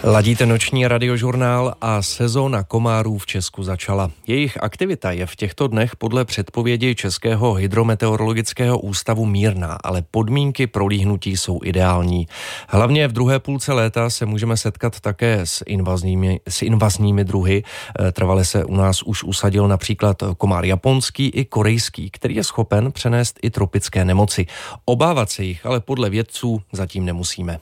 Ladíte noční radiožurnál a sezóna komárů v Česku začala. Jejich aktivita je v těchto dnech podle předpovědi Českého hydrometeorologického ústavu mírná, ale podmínky pro líhnutí jsou ideální. Hlavně v druhé půlce léta se můžeme setkat také s invazními druhy. Trvale se u nás už usadil například komár japonský i korejský, který je schopen přenést i tropické nemoci. Obávat se jich ale podle vědců zatím nemusíme.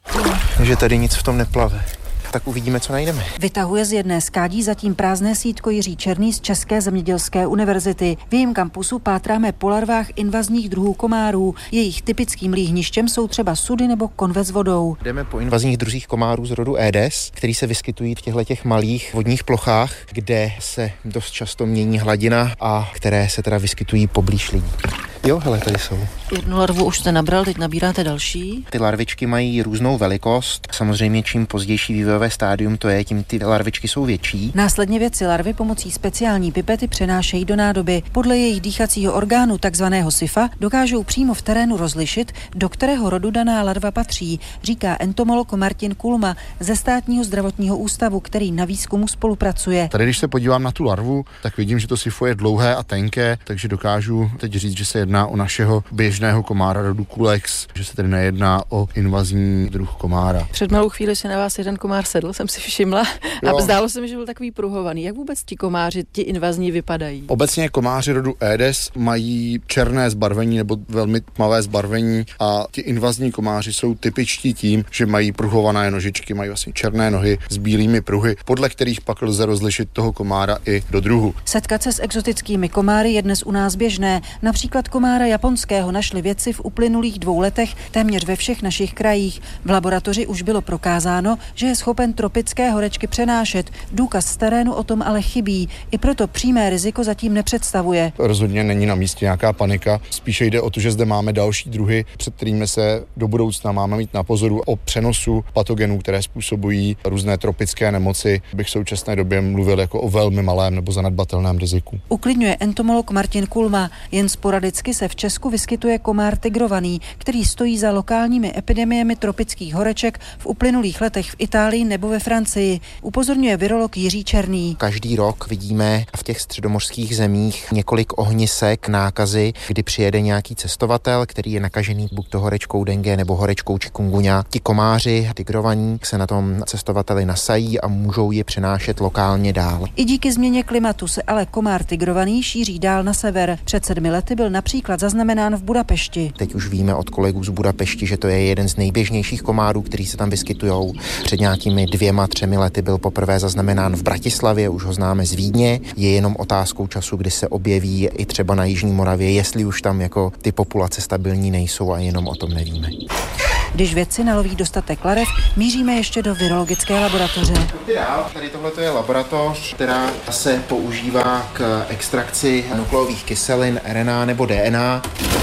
Že tady nic v tom neplave. Tak uvidíme, co najdeme. Vytahuje z jedné skádí zatím prázdné sítko Jiří Černý z České zemědělské univerzity. V jejím kampusu pátráme po larvách invazních druhů komárů. Jejich typickým líhništěm jsou třeba sudy nebo konve s vodou. Jdeme po invazních druzích komárů z rodu Aedes, který se vyskytují v těchto malých vodních plochách, kde se dost často mění hladina a které se teda vyskytují poblíž lidí. Jo, hele, tady jsou. Jednu larvu už jste nabral, teď nabíráte další. Ty larvičky mají různou velikost. Samozřejmě čím pozdější vývojové stádium to je, tím ty larvičky jsou větší. Následně vědci larvy pomocí speciální pipety přenášejí do nádoby. Podle jejich dýchacího orgánu, takzvaného sifa, dokážou přímo v terénu rozlišit, do kterého rodu daná larva patří, říká entomolog Martin Kulma ze Státního zdravotního ústavu, který na výzkumu spolupracuje. Tady, když se podívám na tu larvu, tak vidím, že to sifo je dlouhé a tenké, takže dokážu teď říct, že se jedná o našeho běžného komára rodu Culex, že se tedy nejedná o invazní druh komára. Před malou chvíli si na vás jeden komár sedl, jsem si všimla, a zdálo se mi, že byl takový pruhovaný. Jak vůbec ti komáři, ti invazní, vypadají? Obecně komáři rodu Aedes mají černé zbarvení nebo velmi tmavé zbarvení a ti invazní komáři jsou typičtí tím, že mají pruhované nožičky, mají vlastně černé nohy s bílými pruhy, podle kterých pak lze rozlišit toho komára i do druhu. Setkat se s exotickými komáry je dnes u nás běžné. Například komára japonského našli vědci v uplynulých 2 letech téměř ve všech našich krajích. V laboratoři už bylo prokázáno, že je schopen tropické horečky přenášet. Důkaz z terénu o tom ale chybí. I proto přímé riziko zatím nepředstavuje. Rozhodně není na místě nějaká panika. Spíše jde o to, že zde máme další druhy, před kterými se do budoucna máme mít na pozoru. O přenosu patogenů, které způsobují různé tropické nemoci, bych v současné době mluvil jako o velmi malém nebo zanedbatelném riziku. Uklidňuje entomolog Martin Kulma. Jen sporadicky se v Česku vyskytuje komár tigrovaný, který stojí za lokálními epidemiemi tropických horeček v uplynulých letech v Itálii nebo ve Francii, upozorňuje virolog Jiří Černý. Každý rok vidíme v těch středomořských zemích několik ohnisek nákazy, kdy přijede nějaký cestovatel, který je nakažený buď to horečkou dengue nebo horečkou chikungunya. Ti komáři tigrovaní se na tom cestovateli nasají a můžou je přenášet lokálně dál. I díky změně klimatu se ale komár tigrovaný šíří dál na sever. Před 7 lety byl například zaznamenán v Budapešti. Teď už víme od kolegů z Budapešti, že to je jeden z nejběžnějších komárů, který se tam vyskytujou. Před nějakými 2-3 lety byl poprvé zaznamenán v Bratislavě, už ho známe z Vídně. Je jenom otázkou času, kdy se objeví i třeba na Jižní Moravě, jestli už tam jako ty populace stabilní nejsou a jenom o tom nevíme. Když vědci naloví dostatek larev, míříme ještě do virologické laboratoře. Tady tohle je laboratoř, která se používá k extrakci nukleových kyselin RNA nebo DNA.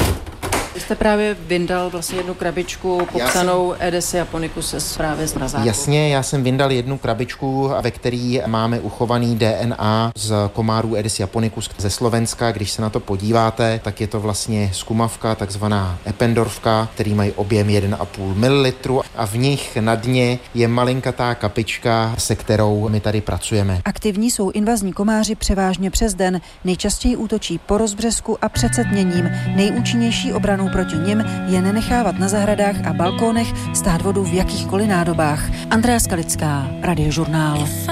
Vy jste právě vyndal vlastně jednu krabičku popsanou Aedes japonicus právě z mrazáku. Jasně, já jsem vyndal jednu krabičku, ve který máme uchovaný DNA z komárů Aedes japonicus ze Slovenska. Když se na to podíváte, tak je to vlastně zkumavka, takzvaná Eppendorfka, který mají objem 1,5 ml a v nich na dně je malinkatá kapička, se kterou my tady pracujeme. Aktivní jsou invazní komáři převážně přes den. Nejčastěji útočí po rozbřesku a před setměním. Nejúčinnější obranou proti nim je nenechávat na zahradách a balkónech stát vodu v jakýchkoliv nádobách. Andrea Skalická, Radiožurnál.